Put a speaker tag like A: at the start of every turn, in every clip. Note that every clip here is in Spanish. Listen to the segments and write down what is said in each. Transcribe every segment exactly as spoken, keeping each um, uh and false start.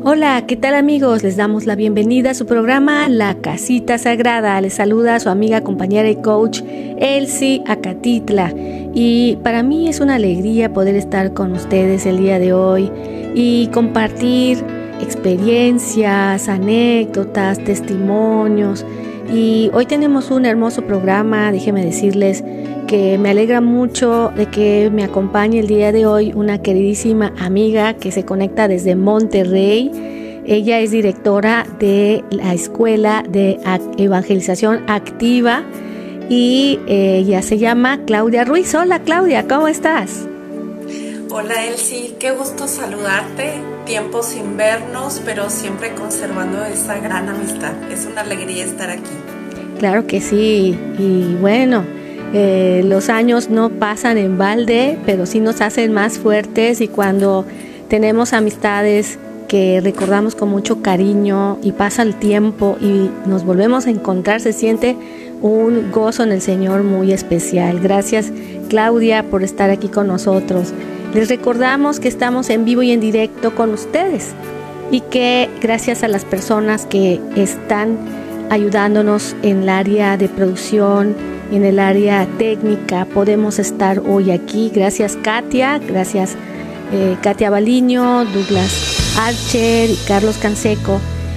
A: Hola, ¿qué tal amigos? Les damos la bienvenida a su programa La Casita Sagrada. Les saluda a su amiga, compañera y coach Elsie Acatitla. Y para mí es una alegría poder estar con ustedes el día de hoy y compartir experiencias, anécdotas, testimonios. Y hoy tenemos un hermoso programa, déjenme decirles que me alegra mucho de que me acompañe el día de hoy una queridísima amiga que se conecta desde Monterrey. Ella es directora de la Escuela de Evangelización Activa y ella se llama Claudia Ruiz. Hola Claudia, ¿cómo estás?
B: Hola Elsie, qué gusto saludarte. Tiempo sin vernos, pero siempre conservando esa gran amistad. Es una alegría estar aquí.
A: Claro que sí, y bueno, eh, los años no pasan en balde, pero sí nos hacen más fuertes, y cuando tenemos amistades que recordamos con mucho cariño y pasa el tiempo y nos volvemos a encontrar, se siente un gozo en el Señor muy especial. Gracias Claudia por estar aquí con nosotros. Les recordamos que estamos en vivo y en directo con ustedes y que gracias a las personas que están ayudándonos en el área de producción, en el área técnica, podemos estar hoy aquí. Gracias Katia, gracias eh, Katia Baliño, Douglas Archer y Carlos Canseco,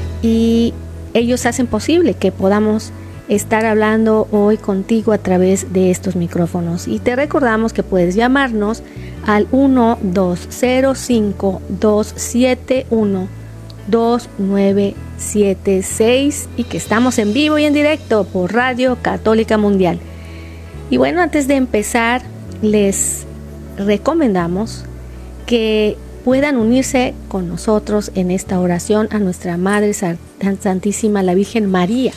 A: y ellos hacen posible que podamos estar hablando hoy contigo a través de estos micrófonos. Y te recordamos que puedes llamarnos al uno dos cero cinco dos siete uno dos nueve siete seis y que estamos en vivo y en directo por Radio Católica Mundial. Y bueno, antes de empezar, les recomendamos que puedan unirse con nosotros en esta oración a nuestra Madre Santísima, la Virgen María,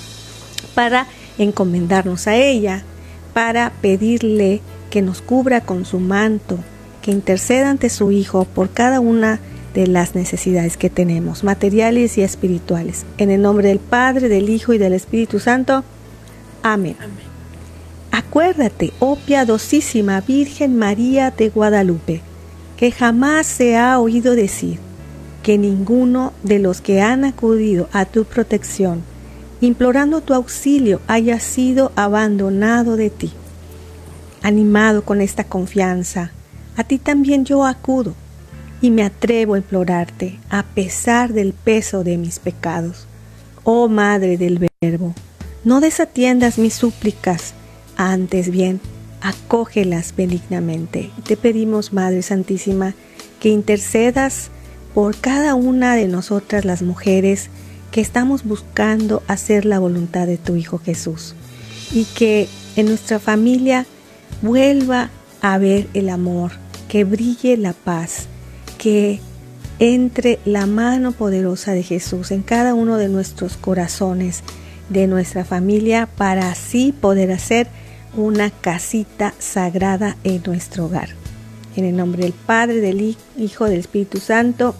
A: para encomendarnos a ella, para pedirle que nos cubra con su manto, que interceda ante su Hijo por cada una de las necesidades que tenemos, materiales y espirituales. En el nombre del Padre, del Hijo y del Espíritu Santo. Amén. Amén. Acuérdate, oh piadosísima Virgen María de Guadalupe, que jamás se ha oído decir que ninguno de los que han acudido a tu protección, implorando tu auxilio, haya sido abandonado de ti. Animado con esta confianza, a ti también yo acudo y me atrevo a implorarte a pesar del peso de mis pecados. Oh Madre del Verbo, no desatiendas mis súplicas, antes bien, acógelas benignamente. Te pedimos, Madre Santísima, que intercedas por cada una de nosotras las mujeres que estamos buscando hacer la voluntad de tu Hijo Jesús, y que en nuestra familia vuelva a ver el amor, que brille la paz, que entre la mano poderosa de Jesús en cada uno de nuestros corazones, de nuestra familia, para así poder hacer una casita sagrada en nuestro hogar. En el nombre del Padre, del Hijo, del Espíritu Santo.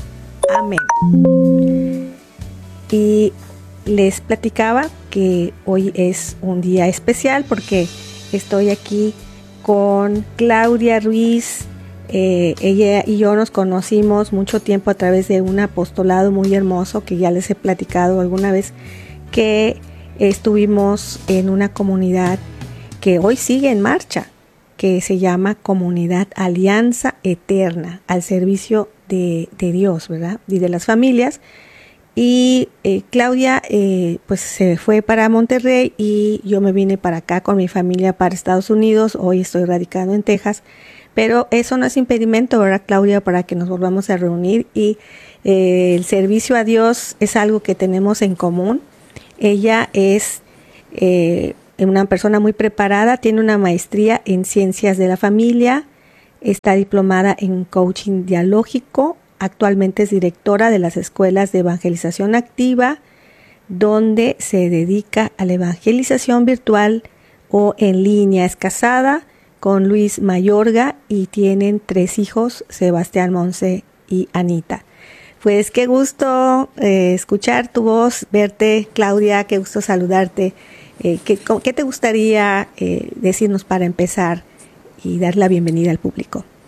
A: Amén. Y les platicaba que hoy es un día especial porque estoy aquí con Claudia Ruiz. Eh, ella y yo nos conocimos mucho tiempo a través de un apostolado muy hermoso que ya les he platicado alguna vez, que estuvimos en una comunidad que hoy sigue en marcha, que se llama Comunidad Alianza Eterna, al servicio de, de Dios, ¿verdad? Y de las familias. Y eh, Claudia eh, pues se fue para Monterrey y yo me vine para acá con mi familia para Estados Unidos. Hoy estoy radicando en Texas, pero eso no es impedimento, ¿verdad, Claudia?, para que nos volvamos a reunir. Y eh, el servicio a Dios es algo que tenemos en común. Ella es eh, una persona muy preparada, tiene una maestría en Ciencias de la Familia, está diplomada en Coaching Dialógico. Actualmente es directora de las escuelas de evangelización activa, donde se dedica a la evangelización virtual o en línea. Es casada con Luis Mayorga y tienen tres hijos, Sebastián, Monse y Anita. Pues qué gusto eh, escuchar tu voz, verte, Claudia, qué gusto saludarte. Eh, ¿qué, ¿Qué te gustaría eh, decirnos para empezar y dar la bienvenida al público?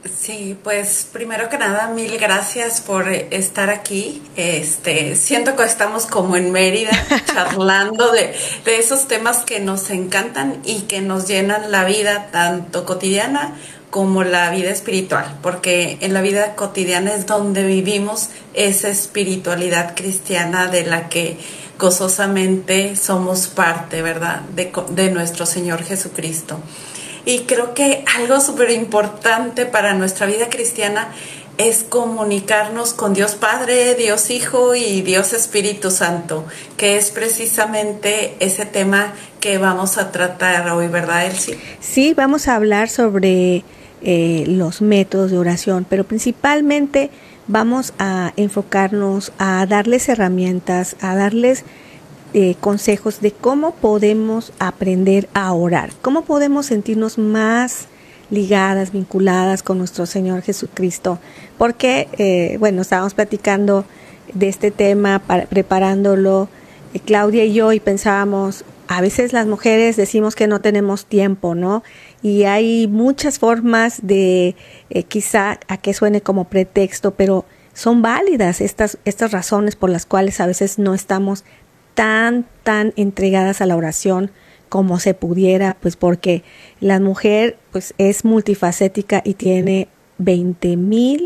B: Sí, pues primero que nada, mil gracias por eh, estar aquí. Este, siento que estamos como en Mérida, charlando de, de esos temas que nos encantan y que nos llenan la vida, tanto cotidiana como la vida espiritual, porque en la vida cotidiana es donde vivimos esa espiritualidad cristiana de la que gozosamente somos parte, ¿verdad? De, co- de nuestro Señor Jesucristo. Y creo que algo súper importante para nuestra vida cristiana es comunicarnos con Dios Padre, Dios Hijo y Dios Espíritu Santo, que es precisamente ese tema que vamos a tratar hoy, ¿verdad, Elsie?
A: Sí, vamos a hablar sobre eh, los métodos de oración, pero principalmente vamos a enfocarnos a darles herramientas, a darles eh, consejos de cómo podemos aprender a orar, cómo podemos sentirnos más ligadas, vinculadas con nuestro Señor Jesucristo, porque, eh, bueno, estábamos platicando de este tema, para, preparándolo, eh, Claudia y yo, y pensábamos, a veces las mujeres decimos que no tenemos tiempo, ¿no? Y hay muchas formas de, eh, quizá a que suene como pretexto, pero son válidas estas, estas razones por las cuales a veces no estamos tan, tan entregadas a la oración como se pudiera, pues porque la mujer pues es multifacética y tiene veinte mil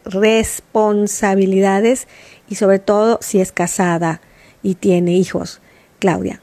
A: responsabilidades y sobre todo si es casada y tiene hijos. Claudia.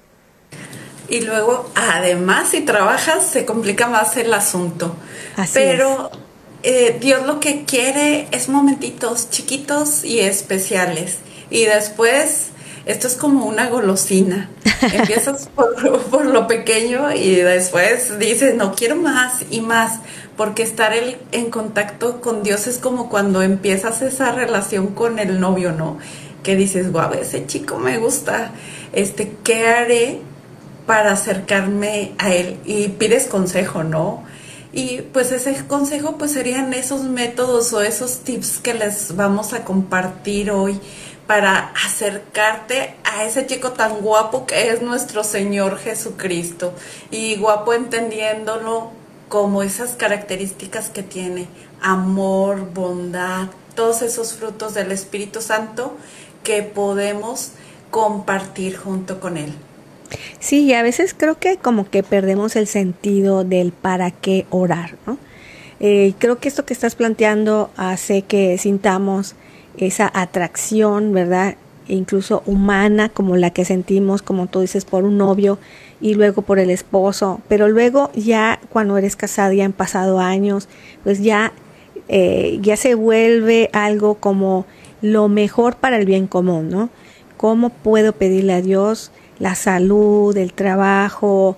B: Y luego, además, si trabajas, se complica más el asunto.
A: Así es.
B: Pero eh, Dios lo que quiere es momentitos chiquitos y especiales. Y después, esto es como una golosina. Empiezas por, por lo pequeño y después dices, no quiero más y más. Porque estar el- en contacto con Dios es como cuando empiezas esa relación con el novio, ¿no? Que dices, guau, ese chico me gusta. Este, ¿qué haré para acercarme a él? Y pides consejo, ¿no? Y pues ese consejo pues serían esos métodos o esos tips que les vamos a compartir hoy para acercarte a ese chico tan guapo que es nuestro Señor Jesucristo. Y guapo entendiéndolo como esas características que tiene: amor, bondad, todos esos frutos del Espíritu Santo que podemos compartir junto con él.
A: Sí, y a veces creo que como que perdemos el sentido del para qué orar, ¿no? Eh, creo que esto que estás planteando hace que sintamos esa atracción, ¿verdad? E incluso humana, como la que sentimos, como tú dices, por un novio y luego por el esposo. Pero luego ya cuando eres casada, ya han pasado años, pues ya, eh, ya se vuelve algo como lo mejor para el bien común, ¿no? ¿Cómo puedo pedirle a Dios la salud, el trabajo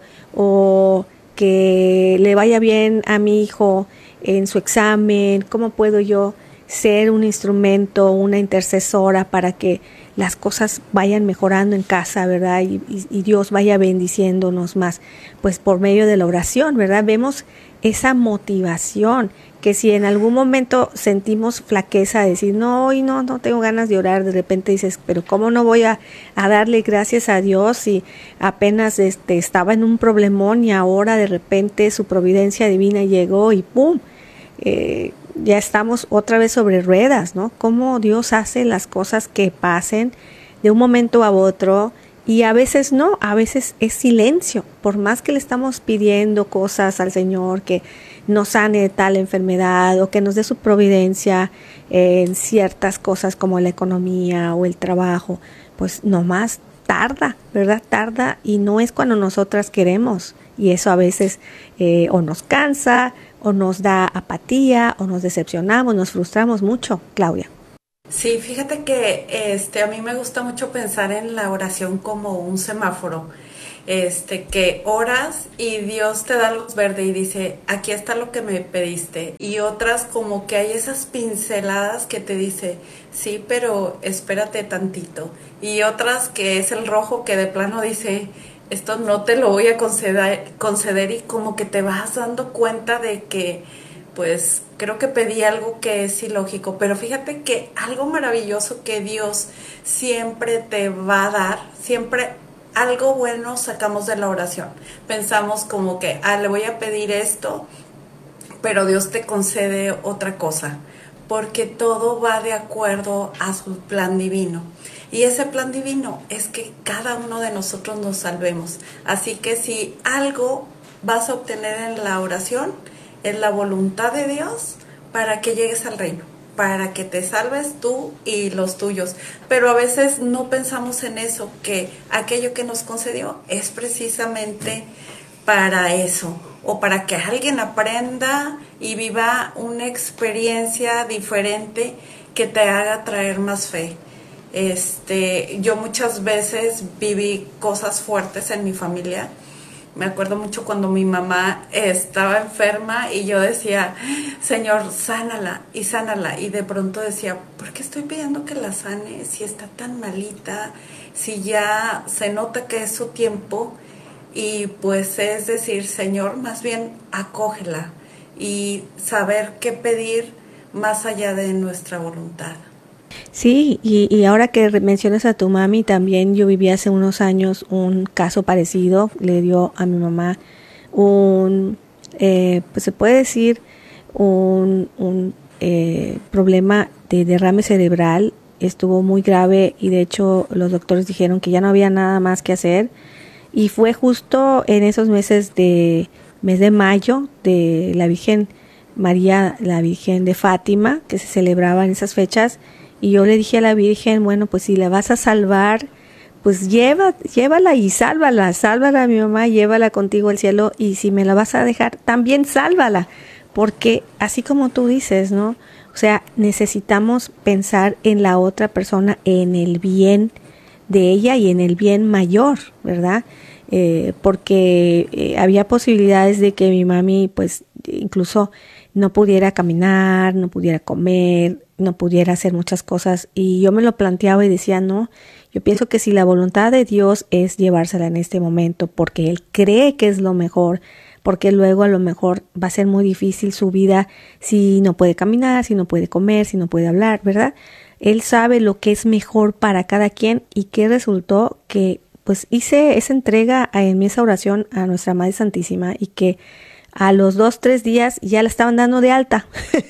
A: o que le vaya bien a mi hijo en su examen? ¿Cómo puedo yo ser un instrumento, una intercesora para que las cosas vayan mejorando en casa, ¿verdad? Y, y, y Dios vaya bendiciéndonos más, pues por medio de la oración, ¿verdad? Vemos esa motivación que si en algún momento sentimos flaqueza, de decir, no, hoy no, no tengo ganas de orar, de repente dices, pero ¿cómo no voy a, a darle gracias a Dios si apenas este, estaba en un problemón y ahora de repente su providencia divina llegó y ¡pum! Eh, ya estamos otra vez sobre ruedas, ¿no? Cómo Dios hace las cosas que pasen de un momento a otro y a veces no, a veces es silencio, por más que le estamos pidiendo cosas al Señor, que nos sane de tal enfermedad o que nos dé su providencia en ciertas cosas como la economía o el trabajo, pues nomás tarda, ¿verdad? Tarda y no es cuando nosotras queremos y eso a veces eh, o nos cansa o nos da apatía o nos decepcionamos, nos frustramos mucho, Claudia.
B: Sí, fíjate que este a mí me gusta mucho pensar en la oración como un semáforo. Este que oras y Dios te da luz verde y dice, aquí está lo que me pediste. Y otras como que hay esas pinceladas que te dice, sí, pero espérate tantito. Y otras que es el rojo que de plano dice, esto no te lo voy a conceder, conceder y como que te vas dando cuenta de que pues creo que pedí algo que es ilógico, pero fíjate que algo maravilloso que Dios siempre te va a dar, siempre algo bueno sacamos de la oración. Pensamos como que, ah, le voy a pedir esto, pero Dios te concede otra cosa, porque todo va de acuerdo a su plan divino. Y ese plan divino es que cada uno de nosotros nos salvemos. Así que si algo vas a obtener en la oración, es la voluntad de Dios para que llegues al reino, para que te salves tú y los tuyos. Pero a veces no pensamos en eso, que aquello que nos concedió es precisamente para eso, o para que alguien aprenda y viva una experiencia diferente que te haga traer más fe. Este, yo muchas veces viví cosas fuertes en mi familia. Me acuerdo mucho cuando mi mamá estaba enferma y yo decía, Señor, sánala y sánala. Y de pronto decía, ¿por qué estoy pidiendo que la sane si está tan malita? Si ya se nota que es su tiempo. Y pues es decir, Señor, más bien acógela y saber qué pedir más allá de nuestra voluntad.
A: Sí, y, y ahora que mencionas a tu mami, también yo viví hace unos años un caso parecido. Le dio a mi mamá un, eh, pues se puede decir, un, un eh, problema de derrame cerebral. Estuvo muy grave y de hecho los doctores dijeron que ya no había nada más que hacer. Y fue justo en esos meses de mes de mayo de la Virgen María, la Virgen de Fátima, que se celebraba en esas fechas. Y yo le dije a la Virgen, bueno, pues si la vas a salvar, pues lleva, llévala y sálvala, sálvala a mi mamá, llévala contigo al cielo, y si me la vas a dejar, también sálvala, porque así como tú dices, ¿no? O sea, necesitamos pensar en la otra persona, en el bien de ella y en el bien mayor, ¿verdad? Eh, porque eh, había posibilidades de que mi mami, pues, incluso no pudiera caminar, no pudiera comer, no pudiera hacer muchas cosas, y yo me lo planteaba y decía, no, yo pienso que si la voluntad de Dios es llevársela en este momento, porque Él cree que es lo mejor, porque luego a lo mejor va a ser muy difícil su vida si no puede caminar, si no puede comer, si no puede hablar, ¿verdad? Él sabe lo que es mejor para cada quien, y que resultó que pues hice esa entrega en esa oración a nuestra Madre Santísima, y que a los dos, tres días ya la estaban dando de alta.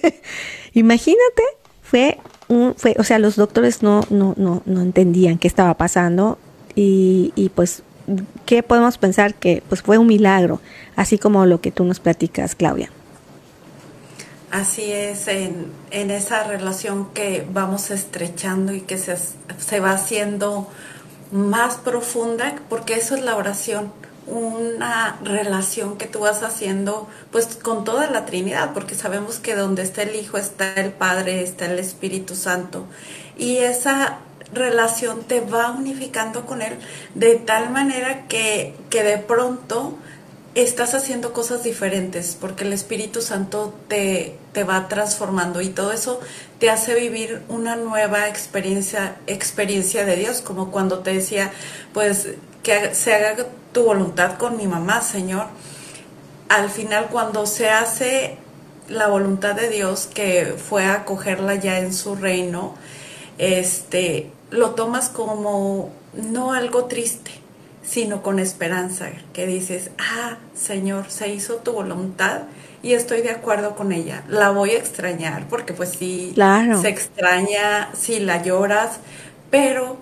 A: Imagínate, fue un, fue, o sea, los doctores no, no, no, no entendían qué estaba pasando, y, y pues, ¿qué podemos pensar? Que pues fue un milagro, así como lo que tú nos platicas, Claudia.
B: Así es, en, en esa relación que vamos estrechando y que se, se va haciendo más profunda, porque eso es la oración, una relación que tú vas haciendo pues con toda la Trinidad, porque sabemos que donde está el Hijo está el Padre, está el Espíritu Santo, y esa relación te va unificando con Él de tal manera que, que de pronto estás haciendo cosas diferentes, porque el Espíritu Santo te, te va transformando, y todo eso te hace vivir una nueva experiencia, experiencia de Dios, como cuando te decía, pues, que se haga tu voluntad con mi mamá, Señor. Al final, cuando se hace la voluntad de Dios, que fue a acogerla ya en su reino, este, lo tomas como no algo triste, sino con esperanza, que dices, ah, Señor, se hizo tu voluntad y estoy de acuerdo con ella. La voy a extrañar, porque pues sí,
A: claro,
B: se extraña, sí la lloras, pero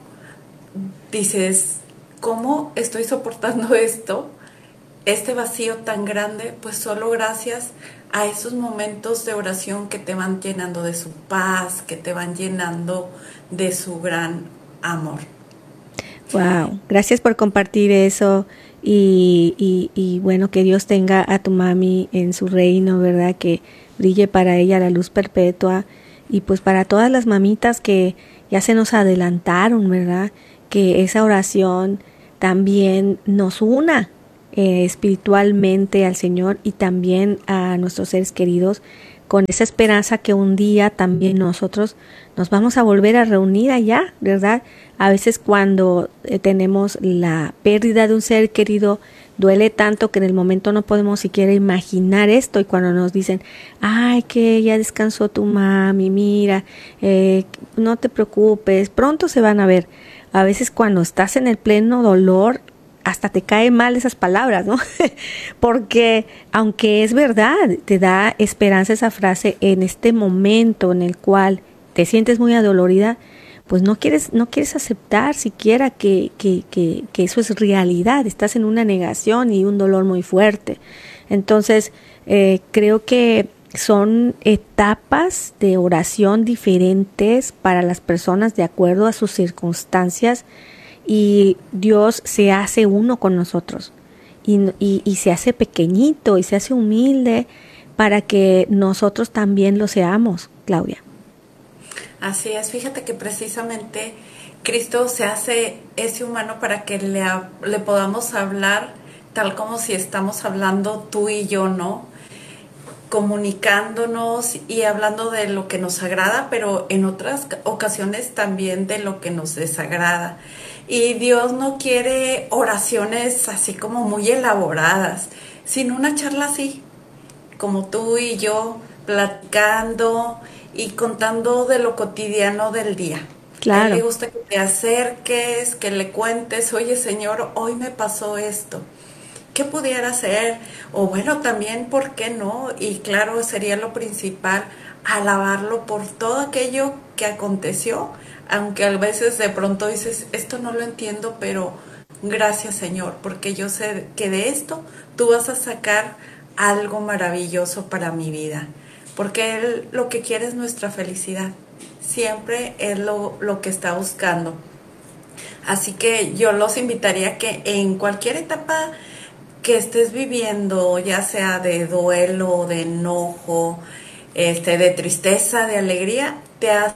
B: dices, ¿cómo estoy soportando esto? Este vacío tan grande, pues solo gracias a esos momentos de oración que te van llenando de su paz, que te van llenando de su gran amor.
A: Wow, gracias por compartir eso, y, y, y bueno, que Dios tenga a tu mami en su reino, ¿verdad? Que brille para ella la luz perpetua, y pues para todas las mamitas que ya se nos adelantaron, ¿verdad? Que esa oración también nos una eh, espiritualmente al Señor y también a nuestros seres queridos, con esa esperanza que un día también nosotros nos vamos a volver a reunir allá, ¿verdad? A veces cuando eh, tenemos la pérdida de un ser querido, duele tanto que en el momento no podemos siquiera imaginar esto, y cuando nos dicen, ay, que ya descansó tu mami, mira, eh, no te preocupes, pronto se van a ver. A veces cuando estás en el pleno dolor, hasta te caen mal esas palabras, ¿no? Porque aunque es verdad, te da esperanza esa frase en este momento en el cual te sientes muy adolorida, pues no quieres, no quieres aceptar siquiera que, que, que, que eso es realidad, estás en una negación y un dolor muy fuerte. Entonces, eh, creo que son etapas de oración diferentes para las personas de acuerdo a sus circunstancias, y Dios se hace uno con nosotros y, y, y se hace pequeñito y se hace humilde para que nosotros también lo seamos, Claudia.
B: Así es, fíjate que precisamente Cristo se hace ese humano para que le, le podamos hablar tal como si estamos hablando tú y yo, ¿no? Comunicándonos y hablando de lo que nos agrada, pero en otras ocasiones también de lo que nos desagrada. Y Dios no quiere oraciones así como muy elaboradas, sino una charla así, como tú y yo, platicando y contando de lo cotidiano del día.
A: Claro.
B: A él le gusta que te acerques, que le cuentes, oye Señor, hoy me pasó esto. ¿Qué pudiera hacer? O bueno, también, ¿por qué no? Y claro, sería lo principal, alabarlo por todo aquello que aconteció, aunque a veces de pronto dices, esto no lo entiendo, pero gracias Señor, porque yo sé que de esto tú vas a sacar algo maravilloso para mi vida, porque Él lo que quiere es nuestra felicidad, siempre es lo, lo que está buscando. Así que yo los invitaría a que en cualquier etapa que estés viviendo, ya sea de duelo, de enojo, este, de tristeza, de alegría, te has...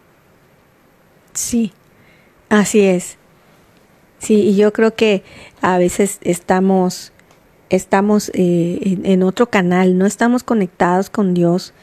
A: Sí, así es. Sí, y yo creo que a veces estamos, estamos eh, en, en otro canal, no estamos conectados con Dios,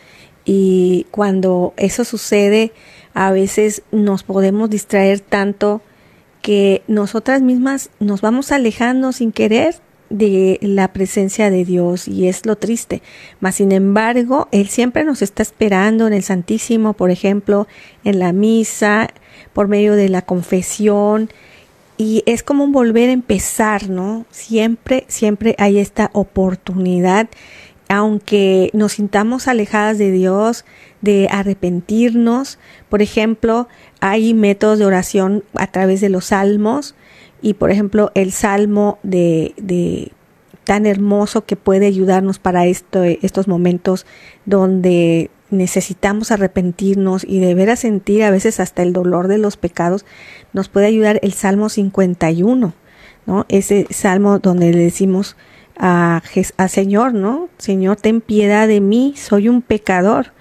A: y cuando eso sucede, a veces nos podemos distraer tanto que nosotras mismas nos vamos alejando sin querer de la presencia de Dios, y es lo triste. Mas sin embargo, Él siempre nos está esperando en el Santísimo, por ejemplo, en la misa, por medio de la confesión, y es como un volver a empezar, ¿no? Siempre, siempre hay esta oportunidad, aunque nos sintamos alejadas de Dios, de arrepentirnos. Por ejemplo, hay métodos de oración a través de los salmos, y por ejemplo el salmo de, de tan hermoso que puede ayudarnos para esto, estos momentos donde necesitamos arrepentirnos y de veras sentir a veces hasta el dolor de los pecados, nos puede ayudar el Salmo cincuenta y uno, ¿no? Ese salmo donde le decimos a, a Señor, ¿no? Señor, ten piedad de mí, soy un pecador.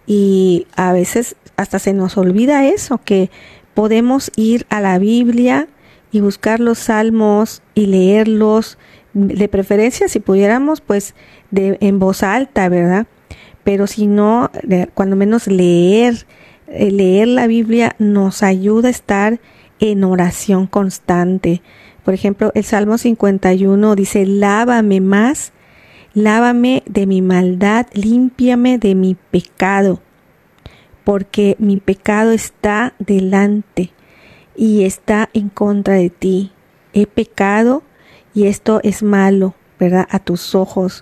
A: Y a veces hasta se nos olvida eso, que podemos ir a la Biblia y buscar los salmos y leerlos, de preferencia si pudiéramos pues de, en voz alta, ¿verdad? Pero si no, de, cuando menos leer, eh, leer la Biblia nos ayuda a estar en oración constante. Por ejemplo, el Salmo cincuenta y uno dice, lávame más, lávame de mi maldad, límpiame de mi pecado, porque mi pecado está delante y está en contra de ti. He pecado y esto es malo, ¿verdad? A tus ojos.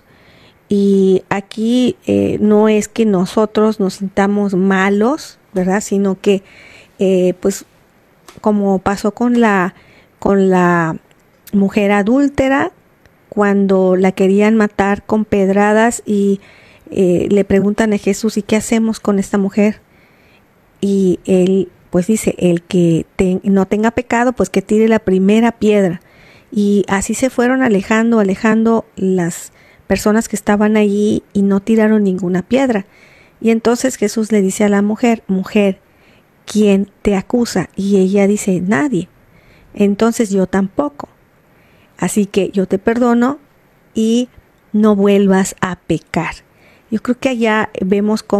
A: Y aquí eh, no es que nosotros nos sintamos malos, ¿verdad? Sino que, eh, pues, como pasó con la, con la mujer adúltera, cuando la querían matar con pedradas y eh, le preguntan a Jesús, ¿y qué hacemos con esta mujer? Y él pues dice, el que te, no tenga pecado, pues que tire la primera piedra. Y así se fueron alejando, alejando las personas que estaban allí y no tiraron ninguna piedra. Y entonces Jesús le dice a la mujer, mujer, ¿quién te acusa? Y ella dice, nadie. Entonces yo tampoco. Así que yo te perdono y no vuelvas a pecar. Yo creo que allá vemos cómo